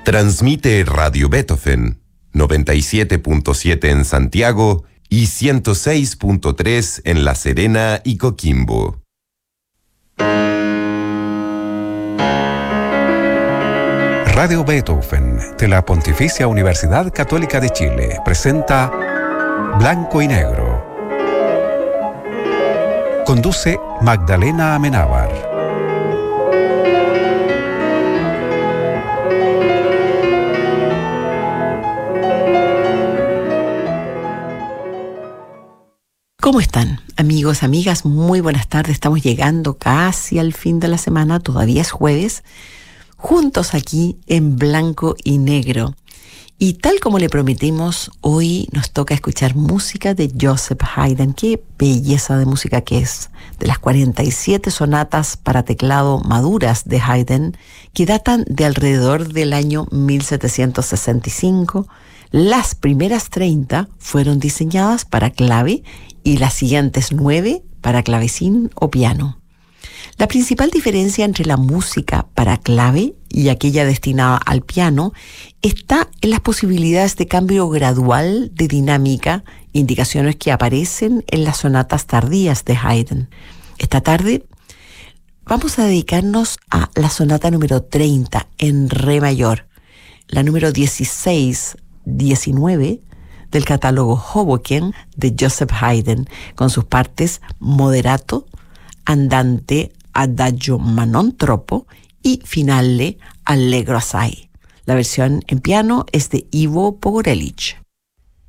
Transmite Radio Beethoven, 97.7 en Santiago y 106.3 en La Serena y Coquimbo. Radio Beethoven de la Pontificia Universidad Católica de Chile presenta Blanco y Negro. Conduce Magdalena Amenábar. ¿Cómo están, amigos, amigas? Muy buenas tardes. Estamos llegando casi al fin de la semana, todavía es jueves, juntos aquí en Blanco y Negro. Y tal como le prometimos, hoy nos toca escuchar música de Joseph Haydn. Qué belleza de música que es. De las 47 sonatas para teclado maduras de Haydn, que datan de alrededor del año 1765, las primeras 30 fueron diseñadas para clave y las siguientes 9 para clavecín o piano. La principal diferencia entre la música para clave y aquella destinada al piano está en las posibilidades de cambio gradual de dinámica, indicaciones que aparecen en las sonatas tardías de Haydn. Esta tarde vamos a dedicarnos a la sonata número 30 en re mayor, la número 16, 19 del catálogo Hoboken de Joseph Haydn, con sus partes moderato, andante, adagio ma non troppo y finale allegro assai. La versión en piano es de Ivo Pogorelic.